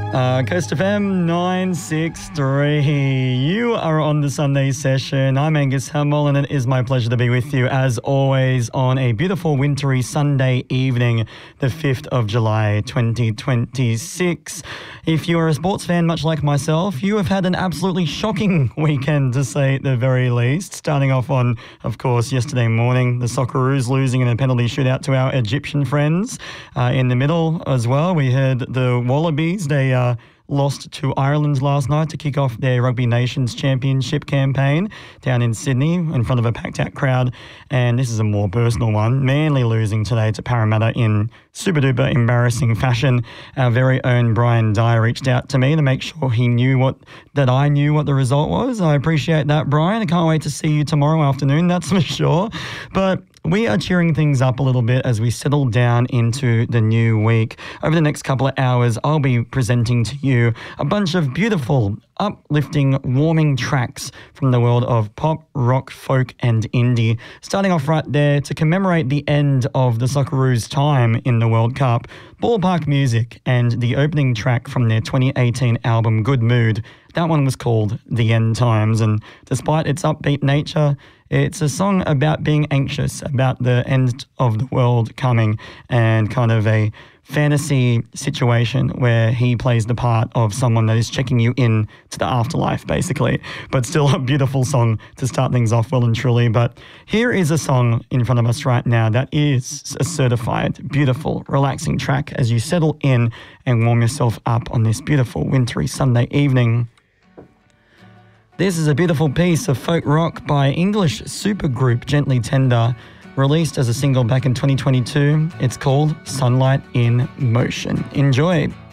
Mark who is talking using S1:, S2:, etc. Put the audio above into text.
S1: Coast FM 963. You are on the Sunday session. I'm Angus Hamill, and it is my pleasure to be with you as always on a beautiful wintry Sunday evening, the 5th of July 2026. If you are a sports fan much like myself, you have had an absolutely shocking weekend, to say at the very least. Starting off on, of course, yesterday morning, the Socceroos losing in a penalty shootout to our Egyptian friends. In the middle as well, we had the Wallabies. They lost to Ireland last night to kick off their Rugby Nations Championship campaign down in Sydney in front of a packed-out crowd. And this is a more personal one. Manly losing today to Parramatta in super-duper embarrassing fashion. Our very own Brian Dyer reached out to me to make sure I knew what the result was. I appreciate that, Brian. I can't wait to see you tomorrow afternoon, that's for sure. But we are cheering things up a little bit as we settle down into the new week. Over the next couple of hours, I'll be presenting to you a bunch of beautiful, uplifting, warming tracks from the world of pop, rock, folk and indie. Starting off right there to commemorate the end of the Socceroos' time in the World Cup, Ballpark Music and the opening track from their 2018 album Good Mood. That one was called The End Times, and despite its upbeat nature, it's a song about being anxious, about the end of the world coming, and kind of a fantasy situation where he plays the part of someone that is checking you in to the afterlife, basically. But still a beautiful song to start things off well and truly. But here is a song in front of us right now that is a certified, beautiful, relaxing track as you settle in and warm yourself up on this beautiful wintry Sunday evening. This is a beautiful piece of folk rock by English supergroup Gently Tender, released as a single back in 2022. It's called Sunlight in Motion. Enjoy.